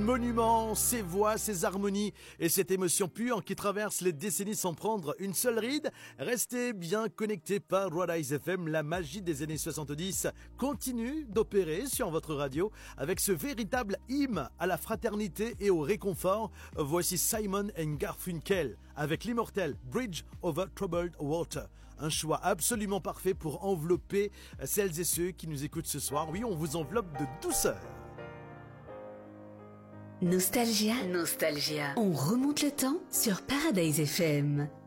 Monument, ses voix, ses harmonies et cette émotion pure qui traverse les décennies sans prendre une seule ride. Restez bien connectés par Paradise FM, la magie des années 70 continue d'opérer sur votre radio avec ce véritable hymne à la fraternité et au réconfort. Voici Simon & Garfunkel avec l'immortel Bridge Over Troubled Water. Un choix absolument parfait pour envelopper celles et ceux qui nous écoutent ce soir. Oui, on vous enveloppe de douceur. Nostalgia. On remonte le temps sur Paradise FM.